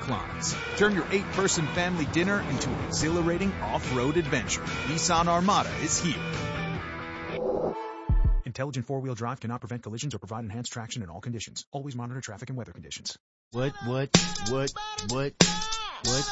climbs. Turn your 8-person family dinner into an exhilarating off-road adventure. Nissan Armada is here. Intelligent four-wheel drive cannot prevent collisions or provide enhanced traction in all conditions. Always monitor traffic and weather conditions. What?